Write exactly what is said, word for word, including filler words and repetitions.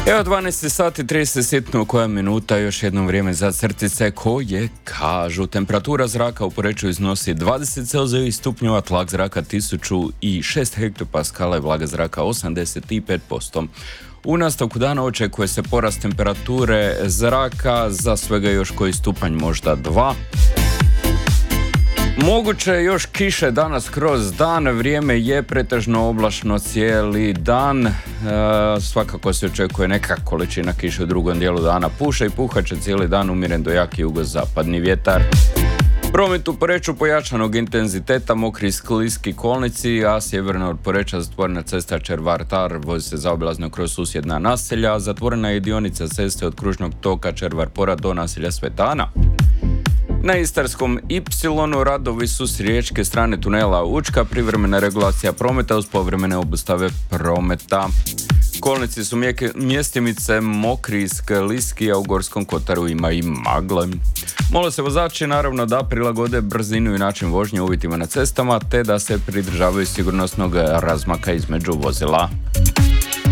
Evo dvanaest sati trideset sitno koja minuta, još jedno vrijeme za crtice koje kažu. Temperatura zraka u Poreču iznosi dvadeset celzijevih stupnjeva, tlak zraka tisuću šest hektopaskala i vlaga zraka osamdeset pet posto. U nastavku dana očekuje se porast temperature zraka za svega još koji stupanj, možda dva. Moguće još kiše danas kroz dan, vrijeme je pretežno oblačno cijeli dan, e, svakako se očekuje neka količina kiše u drugom dijelu dana, puše i puhaće cijeli dan, umjeren do jaki jugozapadni vjetar. Promet u Poreču pojačanog intenziteta, mokri skliski kolnici, a sjeverno od Poreča zatvorena cesta Červar-Tar vozi se zaobilazno kroz susjedna naselja, zatvorena je dionica ceste od kružnog toka Červar-Pora do naselja Svetana. Na Istarskom Y radovi su s riječke strane tunela Učka, privremena regulacija prometa uz povremene obustave prometa. Kolnici su mjeke, mjestimice mokri i skliski, a u Gorskom kotaru ima i magle. Mole se vozači naravno da prilagode brzinu i način vožnje uvjetima na cestama, te da se pridržavaju sigurnosnog razmaka između vozila.